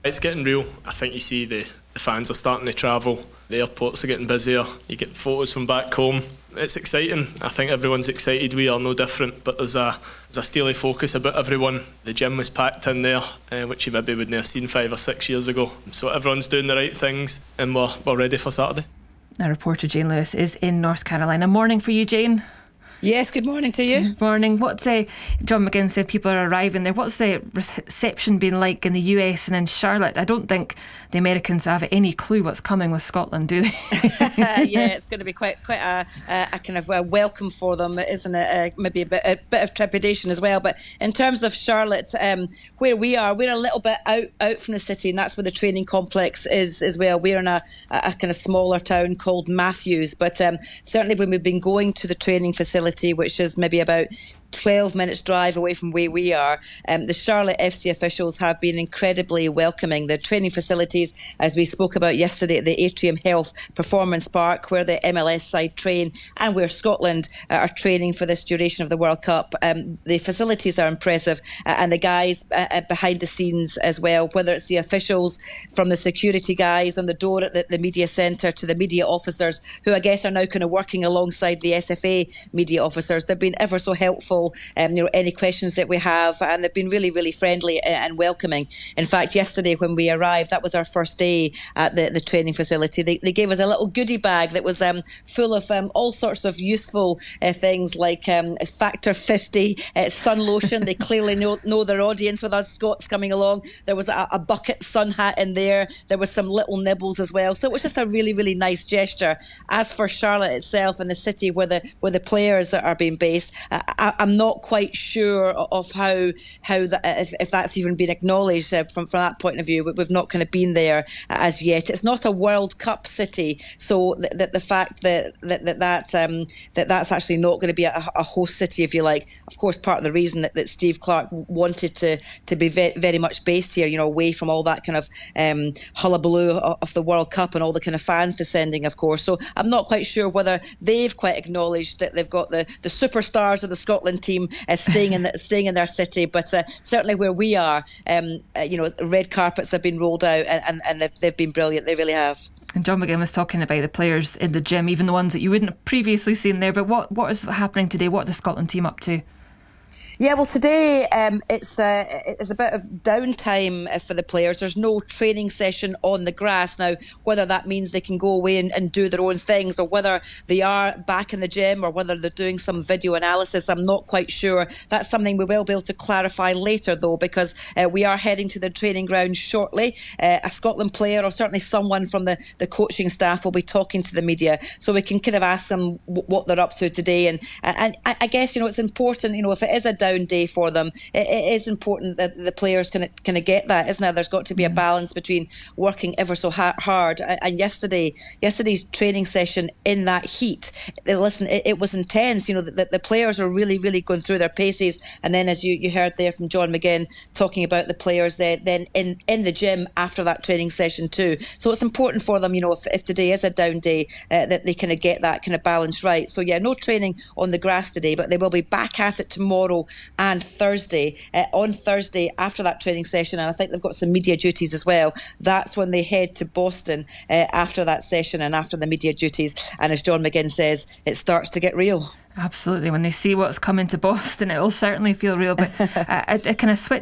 It's getting real. I think you see the fans are starting to travel. The airports are getting busier. You get photos from back home. It's exciting. I think everyone's excited. We are no different, but there's a steely focus about everyone. The gym was packed in there, which you maybe wouldn't have seen 5 or 6 years ago. So everyone's doing the right things, and we're ready for Saturday. Our reporter Jane Lewis is in North Carolina. Morning for you, Jane. Yes, good morning to you. Good morning. What's John McGinn said people are arriving there. What's the reception been like in the US and in Charlotte? I don't think the Americans have any clue what's coming with Scotland, do they? Yeah, it's going to be quite a kind of a welcome for them, isn't it? Maybe a bit of trepidation as well. But in terms of Charlotte, where we are, we're a little bit out from the city, and that's where the training complex is as well. We're in a kind of smaller town called Matthews, but certainly when we've been going to the training facility, which is maybe about 12 minutes drive away from where we are, the Charlotte FC officials have been incredibly welcoming. The training facilities, as we spoke about yesterday at the Atrium Health Performance Park, where the MLS side train and where Scotland are training for this duration of the World Cup, the facilities are impressive, and the guys behind the scenes as well, whether it's the officials, from the security guys on the door at the media centre to the media officers, who I guess are now kind of working alongside the SFA media officers. They've been ever so helpful. Any questions that we have, and they've been really, really friendly and welcoming. In fact, yesterday when we arrived, that was our first day at the training facility. They gave us a little goodie bag that was full of all sorts of useful things, like Factor 50 sun lotion. They clearly know their audience with us Scots coming along. There was a bucket sun hat in there. There was some little nibbles as well. So it was just a really, really nice gesture. As for Charlotte itself and the city where the players are being based, I'm not quite sure of how that, if that's even been acknowledged from that point of view. We've not kind of been there as yet. It's not a World Cup city, so the fact that's actually not going to be a host city, if you like. Of course, part of the reason that Steve Clarke wanted to be very much based here, away from all that kind of hullabaloo of the World Cup and all the kind of fans descending, of course. So I'm not quite sure whether they've quite acknowledged that they've got the superstars of the Scotland team staying in their city, but certainly where we are, red carpets have been rolled out, and they've been brilliant. They really have. And John McGinn was talking about the players in the gym, even the ones that you wouldn't have previously seen there. But what is happening today? What are the Scotland team up to? Yeah, well, today it's a bit of downtime for the players. There's no training session on the grass. Now, whether that means they can go away and do their own things, or whether they are back in the gym, or whether they're doing some video analysis, I'm not quite sure. That's something we will be able to clarify later, though, because we are heading to the training ground shortly. A Scotland player, or certainly someone from the coaching staff, will be talking to the media, so we can kind of ask them what they're up to today. And I guess, it's important, if it is a down day for them, it is important that the players kind of get that, isn't it? There's got to be a balance between working ever so hard. And yesterday's training session in that heat, it was intense. The players are really, really going through their paces. And then, as you heard there from John McGinn talking about the players then in the gym after that training session too. So it's important for them, if today is a down day, that they kind of get that kind of balance right. So yeah, no training on the grass today, but they will be back at it tomorrow and Thursday. On Thursday, after that training session, and I think they've got some media duties as well, that's when they head to Boston after that session and after the media duties. And as John McGinn says, it starts to get real. Absolutely. When they see what's coming to Boston, it will certainly feel real. But I kind of switch